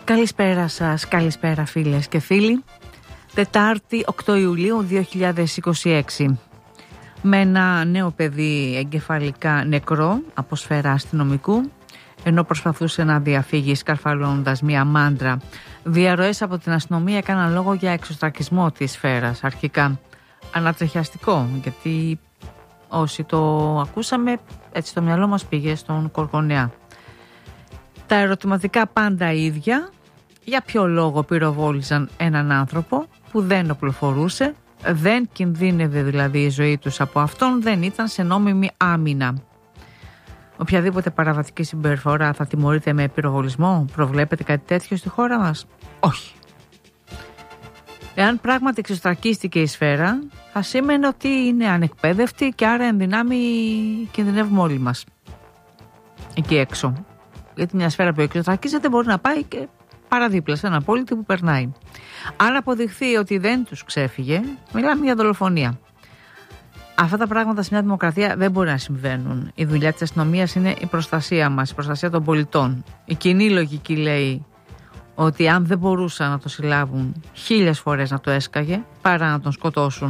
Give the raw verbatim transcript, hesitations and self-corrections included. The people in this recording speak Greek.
Καλησπέρα σας, καλησπέρα φίλες και φίλοι. Τετάρτη οκτώ Ιουλίου δύο χιλιάδες είκοσι έξι. Με ένα νέο παιδί εγκεφαλικά νεκρό από σφαίρα αστυνομικού, ενώ προσπαθούσε να διαφύγει σκαρφαλώνοντας μία μάντρα. Διαρροές από την αστυνομία έκαναν λόγο για εξωστρακισμό της σφαίρας. Αρχικά ανατρεχιαστικό, γιατί όσοι το ακούσαμε έτσι το μυαλό μας πήγε στον Κορκονεά. Τα ερωτηματικά πάντα ίδια. Για ποιο λόγο πυροβόλησαν έναν άνθρωπο που δεν οπλοφορούσε, δεν κινδύνευε δηλαδή η ζωή τους από αυτόν, δεν ήταν σε νόμιμη άμυνα. Οποιαδήποτε παραβατική συμπεριφορά θα τιμωρείται με πυροβολισμό? Προβλέπετε κάτι τέτοιο στη χώρα μας? Όχι. Εάν πράγματι εξωστρακίστηκε η σφαίρα, θα σήμαινε ότι είναι ανεκπαίδευτη και άρα εν δυνάμει κινδυνεύουμε όλοι μας εκεί έξω. Γιατί μια σφαίρα που εξωστρακίζεται μπορεί να πάει και παραδίπλα σε ένα απόλυτο που περνάει. Αν αποδειχθεί ότι δεν τους ξέφυγε, μιλάμε για δολοφονία. Αυτά τα πράγματα σε μια δημοκρατία δεν μπορεί να συμβαίνουν. Η δουλειά της αστυνομίας είναι η προστασία μας, η προστασία των πολιτών. Η κοινή λογική λέει ότι αν δεν μπορούσαν να το συλλάβουν, χίλιες φορές να το έσκαγε παρά να τον σκοτώσουν.